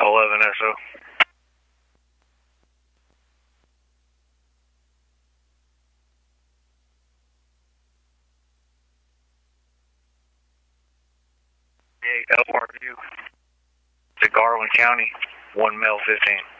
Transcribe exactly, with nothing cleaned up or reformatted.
eleven S O. Yeah, Elmore View. To Garland County, one male fifteen.